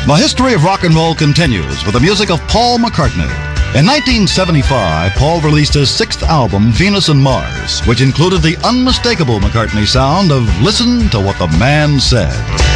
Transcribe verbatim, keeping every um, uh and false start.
The history of rock and roll continues with the music of Paul McCartney. In nineteen seventy-five, Paul released his sixth album, Venus and Mars, which included the unmistakable McCartney sound of Listen to What the Man Said.